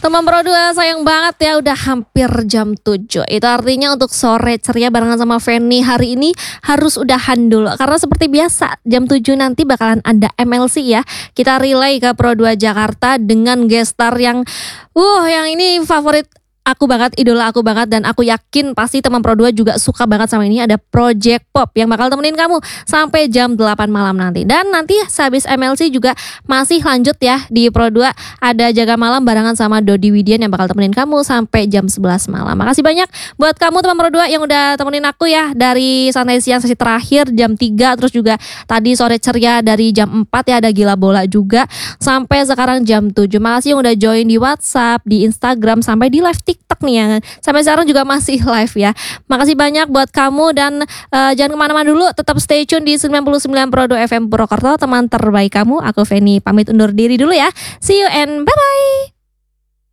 Teman Pro 2 sayang banget ya udah hampir jam 7. Itu artinya untuk sore ceria barengan sama Feni hari ini harus udahan dulu. Karena seperti biasa jam 7 nanti bakalan ada MLC ya. Kita relay ke Pro 2 Jakarta dengan guest star yang yang ini favorit aku banget, idola aku banget, dan aku yakin pasti teman Pro 2 juga suka banget sama ini. Ada Project Pop yang bakal temenin kamu sampai jam 8 malam nanti. Dan nanti sehabis MLC juga masih lanjut ya di Pro 2. Ada Jaga Malam barengan sama Dodi Widian yang bakal temenin kamu sampai jam 11 malam. Makasih banyak buat kamu teman Pro 2 yang udah temenin aku ya dari Santai Siang sesi terakhir jam 3, terus juga tadi sore ceria dari jam 4 ya, ada Gila Bola juga sampai sekarang jam 7. Makasih yang udah join di WhatsApp, di Instagram, sampai di live TikTok nih ya. Sampai sekarang juga masih live ya. Makasih banyak buat kamu dan jangan kemana-mana dulu. Tetap stay tune di 99 Pro 2 FM Purwokerto. Teman terbaik kamu, aku Feni pamit undur diri dulu ya. See you and bye-bye.